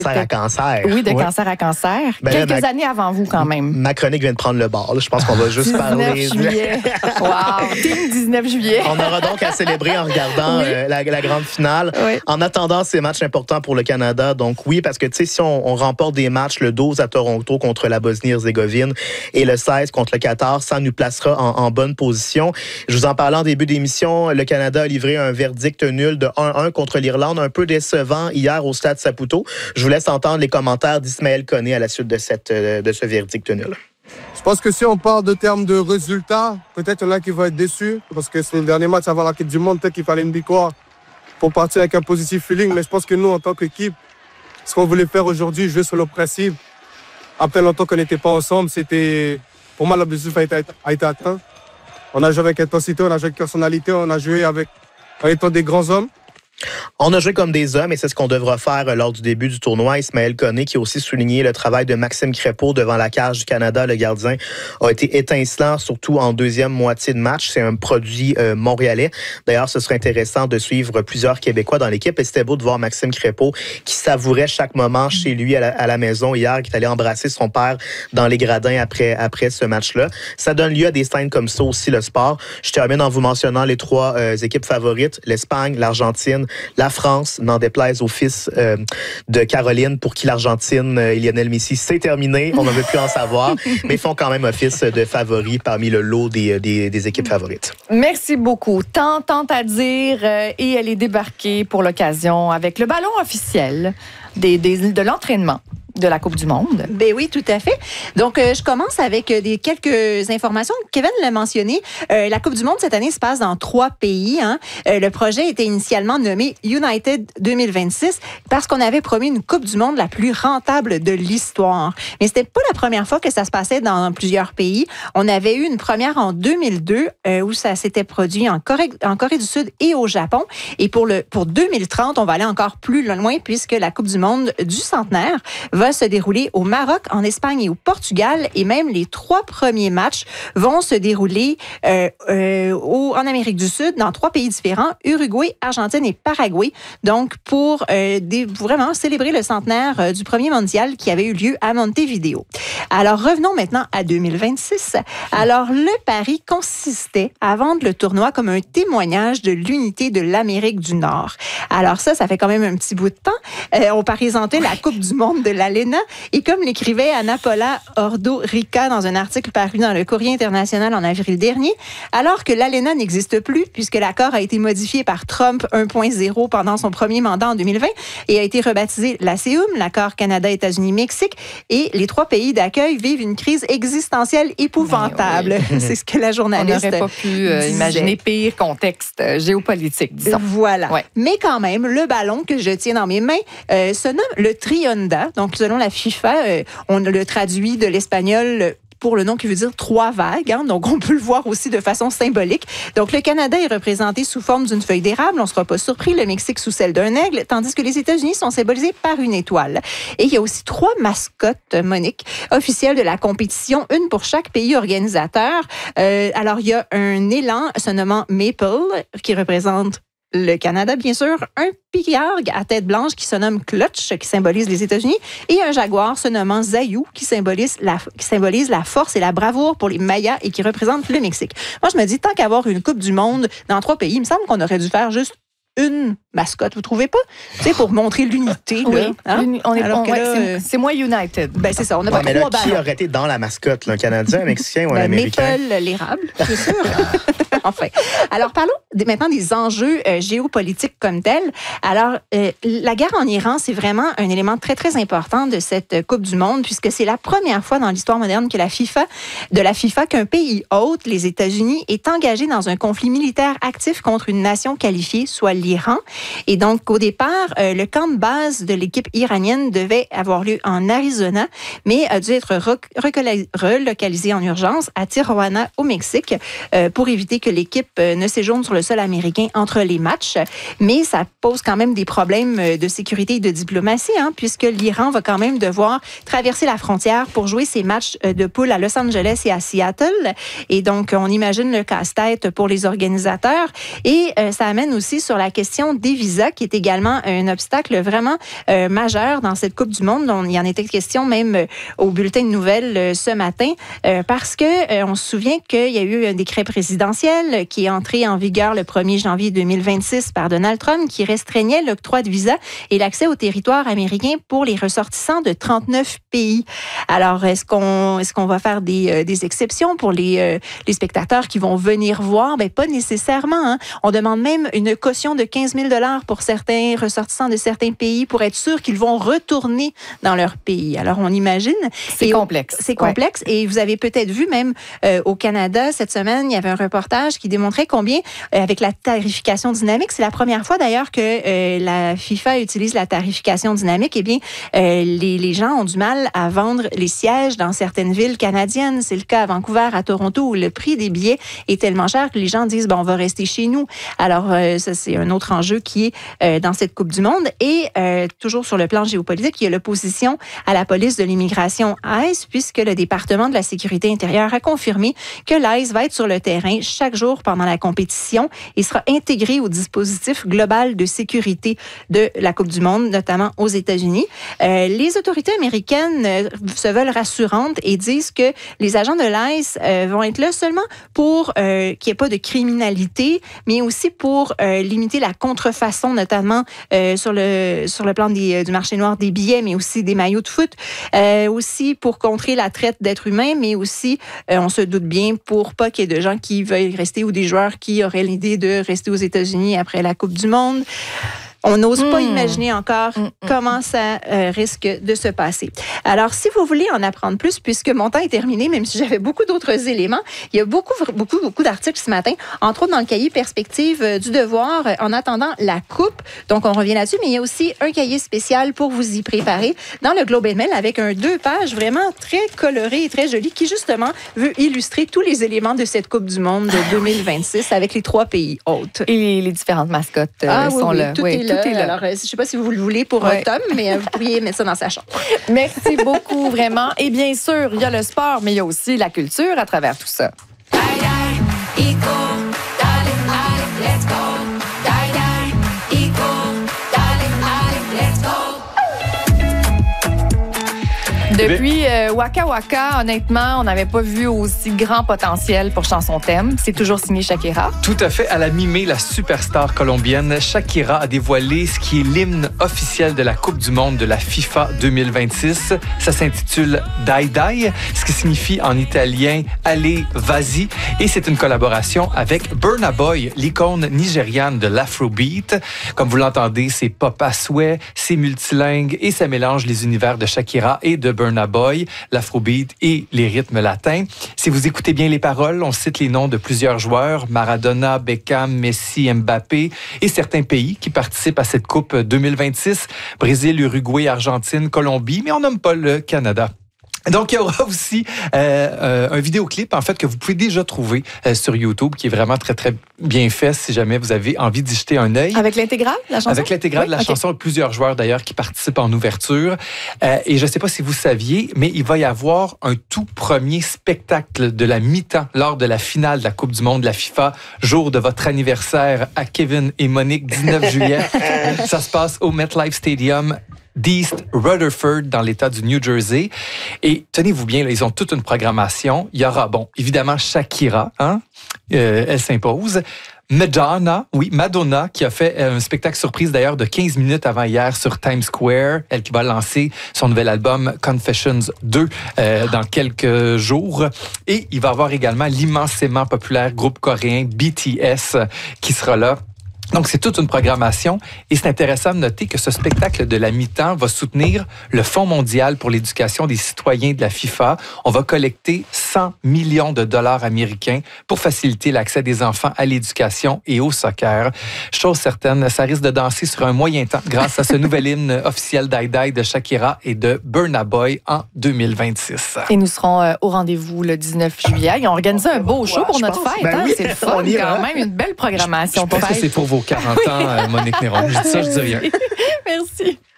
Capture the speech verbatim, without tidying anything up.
Cancer à cancer. Oui, de ouais. cancer à cancer. Ben Quelques là, ma... années avant vous, quand même. Ma chronique vient de prendre le bord. Là. Je pense qu'on va juste parler. dix-neuf juillet. Wow, team dix-neuf juillet. On aura donc à célébrer en regardant oui. euh, la, la grande finale. Oui. En attendant ces matchs importants pour le Canada. Donc oui, parce que tu sais, si on, on remporte des matchs le douze à Toronto contre la Bosnie-Herzégovine et le seize contre le Qatar, ça nous placera en, en bonne position. Je vous en parlais en début d'émission, le Canada a livré un verdict nul de un un contre l'Irlande, un peu décevant hier au Stade Saputo. Je vous laisse entendre les commentaires d'Ismaël Koné à la suite de, cette, de ce verdict nul. Je pense que si on parle de termes de résultats, peut-être il y en a qui vont être déçus, parce que c'est le dernier match avant la Coupe du Monde, peut-être qu'il fallait une victoire pour partir avec un positif feeling, mais je pense que nous, en tant qu'équipe, ce qu'on voulait faire aujourd'hui, jouer sur le principe, après longtemps qu'on n'était pas ensemble, c'était, pour moi, l'objectif a été, a été atteint. On a joué avec intensité, on a joué avec personnalité, on a joué avec, en étant des grands hommes. On a joué comme des hommes et c'est ce qu'on devra faire lors du début du tournoi. Ismaël Koné, qui a aussi souligné le travail de Maxime Crépeau devant la cage du Canada, le gardien, a été étincelant, surtout en deuxième moitié de match. C'est un produit euh, montréalais. D'ailleurs, ce serait intéressant de suivre plusieurs Québécois dans l'équipe et c'était beau de voir Maxime Crépeau qui savourait chaque moment chez lui à la, à la maison hier, qui est allé embrasser son père dans les gradins après, après ce match-là. Ça donne lieu à des scènes comme ça aussi, le sport. Je termine en vous mentionnant les trois euh, équipes favorites, l'Espagne, l'Argentine, la France, n'en déplaise au fils euh, de Caroline, pour qui l'Argentine et Lionel Messi, c'est terminé. On n'en veut plus en savoir, mais font quand même office de favoris parmi le lot des, des, des équipes favorites. Merci beaucoup. Tant, tant à dire, euh, et elle est débarquée pour l'occasion avec le ballon officiel des, des, de l'entraînement de la Coupe du Monde. Ben oui, tout à fait. Donc, euh, je commence avec des quelques informations. Kevin l'a mentionné. Euh, la Coupe du Monde, cette année, se passe dans trois pays. Hein. Euh, le projet était initialement nommé United deux mille vingt-six parce qu'on avait promis une Coupe du Monde la plus rentable de l'histoire. Mais c'était pas la première fois que ça se passait dans plusieurs pays. On avait eu une première en deux mille deux euh, où ça s'était produit en Corée, en Corée du Sud et au Japon. Et pour, le, pour deux mille trente, on va aller encore plus loin puisque la Coupe du Monde du centenaire va se dérouler au Maroc, en Espagne et au Portugal. Et même les trois premiers matchs vont se dérouler euh, euh, au, en Amérique du Sud, dans trois pays différents, Uruguay, Argentine et Paraguay. Donc, pour euh, des, vraiment célébrer le centenaire euh, du premier mondial qui avait eu lieu à Montevideo. Alors, revenons maintenant à deux mille vingt-six. Alors, le pari consistait à vendre le tournoi comme un témoignage de l'unité de l'Amérique du Nord. Alors ça, ça fait quand même un petit bout de temps. Euh, on présentait la Coupe du Monde de l'Alena. Et comme l'écrivait Anna Paula Ordo-Rica dans un article paru dans le Courrier international en avril dernier, alors que l'Alena n'existe plus, puisque l'accord a été modifié par Trump un point zéro pendant son premier mandat en deux mille vingt et a été rebaptisé l'ASEUM, l'accord Canada-États-Unis-Mexique, et les trois pays d'accueil vivent une crise existentielle épouvantable. Oui. C'est ce que la journaliste On n'aurait pas pu euh, imaginer pire contexte euh, géopolitique, disons. Voilà. Ouais. Mais quand même, le ballon que je tiens dans mes mains euh, se nomme le Trionda. Donc, selon la FIFA, euh, on le traduit de l'espagnol pour le nom qui veut dire trois vagues. Hein? Donc, on peut le voir aussi de façon symbolique. Donc, le Canada est représenté sous forme d'une feuille d'érable. On ne sera pas surpris. Le Mexique sous celle d'un aigle, tandis que les États-Unis sont symbolisés par une étoile. Et il y a aussi trois mascottes, Monique, officielles de la compétition, une pour chaque pays organisateur. Euh, alors, il y a un élan se nommant Maple, qui représente le Canada, bien sûr, un pigargue à tête blanche qui se nomme Clutch, qui symbolise les États-Unis, et un jaguar se nommant Zayou, qui symbolise la, qui symbolise la force et la bravoure pour les Mayas et qui représente le Mexique. Moi, je me dis, tant qu'avoir une Coupe du Monde dans trois pays, il me semble qu'on aurait dû faire juste une mascotte, vous trouvez pas? Tu sais, pour montrer l'unité. Oui, là, hein? on est, Alors on, que ouais, là, c'est, c'est moins United. Ben, c'est ça, on n'a Ouais, pas mais trois là, qui ballons. aurait été dans la mascotte, là, un Canadien, un Mexicain ou un Ben, Américain? Maple, l'érable, c'est sûr. Enfin. Alors, parlons des, maintenant des enjeux euh, géopolitiques comme tels. Alors, euh, la guerre en Iran, c'est vraiment un élément très, très important de cette Coupe du Monde, puisque c'est la première fois dans l'histoire moderne que la FIFA, de la FIFA qu'un pays hôte, les États-Unis, est engagé dans un conflit militaire actif contre une nation qualifiée, soit l'Iran. Et donc, au départ, euh, le camp de base de l'équipe iranienne devait avoir lieu en Arizona, mais a dû être re- relocalisé en urgence à Tijuana, au Mexique, euh, pour éviter que l'équipe euh, ne séjourne sur le sol américain entre les matchs. Mais ça pose quand même des problèmes de sécurité et de diplomatie, hein, puisque l'Iran va quand même devoir traverser la frontière pour jouer ses matchs de poule à Los Angeles et à Seattle. Et donc, on imagine le casse-tête pour les organisateurs. Et euh, ça amène aussi sur la question des des visas, qui est également un obstacle vraiment euh, majeur dans cette Coupe du Monde. On, il y en était question même euh, au bulletin de nouvelles euh, ce matin, euh, parce que euh, on se souvient qu'il y a eu un décret présidentiel qui est entré en vigueur le premier janvier deux mille vingt-six par Donald Trump, qui restreignait l'octroi de visa et l'accès au territoire américain pour les ressortissants de trente-neuf pays. Alors, est-ce qu'on est-ce qu'on va faire des, euh, des exceptions pour les, euh, les spectateurs qui vont venir voir? Bien, pas nécessairement. Hein. On demande même une caution de quinze mille dollars pour certains ressortissants de certains pays pour être sûr qu'ils vont retourner dans leur pays. Alors, on imagine. C'est et complexe. C'est complexe. Ouais. Et vous avez peut-être vu même euh, au Canada, cette semaine, il y avait un reportage qui démontrait combien, euh, avec la tarification dynamique, c'est la première fois d'ailleurs que euh, la FIFA utilise la tarification dynamique, eh bien, euh, les, les gens ont du mal à vendre les sièges dans certaines villes canadiennes. C'est le cas à Vancouver, à Toronto, où le prix des billets est tellement cher que les gens disent, bon, on va rester chez nous. Alors, euh, ça, c'est un autre enjeu qui est euh, dans cette Coupe du Monde. Et euh, toujours sur le plan géopolitique, il y a l'opposition à la police de l'immigration ICE, puisque le département de la sécurité intérieure a confirmé que l'ICE va être sur le terrain chaque jour pendant la compétition et sera intégré au dispositif global de sécurité de la Coupe du Monde, notamment aux États-Unis. Euh, les autorités américaines euh, se veulent rassurantes et disent que les agents de l'ICE euh, vont être là seulement pour euh, qu'il n'y ait pas de criminalité, mais aussi pour euh, limiter la contrefaçon, notamment euh, sur le sur le plan des, du marché noir des billets, mais aussi des maillots de foot, euh, aussi pour contrer la traite d'êtres humains, mais aussi, euh, on se doute bien, pour pas qu'il y ait de gens qui veuillent rester ou des joueurs qui auraient l'idée de rester aux États-Unis après la Coupe du Monde. On n'ose pas mmh. imaginer encore mmh. comment ça euh, risque de se passer. Alors, si vous voulez en apprendre plus, puisque mon temps est terminé, même si j'avais beaucoup d'autres éléments, il y a beaucoup, beaucoup, beaucoup d'articles ce matin, entre autres dans le cahier Perspective euh, du Devoir, euh, en attendant la Coupe. Donc, on revient là-dessus, mais il y a aussi un cahier spécial pour vous y préparer dans le Globe and Mail avec un deux pages vraiment très coloré et très joli qui, justement, veut illustrer tous les éléments de cette Coupe du Monde de deux mille vingt-six avec les trois pays hôtes. Et les différentes mascottes euh, ah, sont oui, là. Tout oui, est là. Tout est là. Alors, je ne sais pas si vous le voulez pour ouais. Tom, mais vous pourriez mettre ça dans sa chambre. Merci beaucoup, vraiment. Et bien sûr, il y a le sport, mais il y a aussi la culture à travers tout ça. Depuis euh, Waka Waka, honnêtement, on n'avait pas vu aussi grand potentiel pour chanson thème. C'est toujours signé Shakira. Tout à fait. À la mi-mai, la superstar colombienne Shakira a dévoilé ce qui est l'hymne officiel de la Coupe du Monde de la FIFA deux mille vingt-six. Ça s'intitule Dai Dai, ce qui signifie en italien « Allez, vas-y ». Et c'est une collaboration avec Burna Boy, l'icône nigériane de l'Afrobeat. Comme vous l'entendez, c'est pop à souhait, c'est multilingue et ça mélange les univers de Shakira et de Burna Boy, l'Afrobeat et les rythmes latins. Si vous écoutez bien les paroles, on cite les noms de plusieurs joueurs, Maradona, Beckham, Messi, Mbappé et certains pays qui participent à cette Coupe deux mille vingt-six, Brésil, Uruguay, Argentine, Colombie, mais on nomme pas le Canada. Donc, il y aura aussi euh, euh, un vidéoclip, en fait, que vous pouvez déjà trouver euh, sur YouTube, qui est vraiment très, très bien fait, si jamais vous avez envie d'y jeter un œil. Avec l'intégrale de la chanson? Avec l'intégrale oui, de la okay. chanson, plusieurs joueurs, d'ailleurs, qui participent en ouverture. Euh, et je ne sais pas si vous saviez, mais il va y avoir un tout premier spectacle de la mi-temps lors de la finale de la Coupe du Monde de la FIFA, jour de votre anniversaire à Kevin et Monique, dix-neuf juillet. Ça se passe au MetLife Stadium d'East Rutherford, dans l'État du New Jersey. Et tenez-vous bien, là, ils ont toute une programmation. Il y aura, bon, évidemment, Shakira, hein? Euh, elle s'impose. Madonna, oui, Madonna, qui a fait un spectacle surprise d'ailleurs de quinze minutes avant hier sur Times Square. Elle qui va lancer son nouvel album Confessions deux euh, dans quelques jours. Et il va y avoir également l'immensément populaire groupe coréen B T S qui sera là. Donc, c'est toute une programmation et c'est intéressant de noter que ce spectacle de la mi-temps va soutenir le Fonds mondial pour l'éducation des citoyens de la FIFA. On va collecter cent millions de dollars américains pour faciliter l'accès des enfants à l'éducation et au soccer. Chose certaine, ça risque de danser sur un moyen temps grâce à ce nouvel hymne officiel Dai Dai de Shakira et de Burna Boy en deux mille vingt-six. Et nous serons euh, au rendez-vous le dix-neuf juillet. Ils ont organisé un beau show pour notre fête. Ben hein? Oui, c'est le fun, quand même. Une belle programmation. Je, je pense que c'est pour vos quarante ans, Monique Néron. Je dis ça, je dis rien. Merci.